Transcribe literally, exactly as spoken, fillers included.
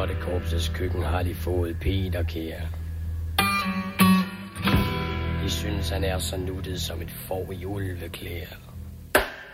Rottekorpsets køkken har de fået Peter Kjær. De synes, han er så nuttet som et får i ulveklæder.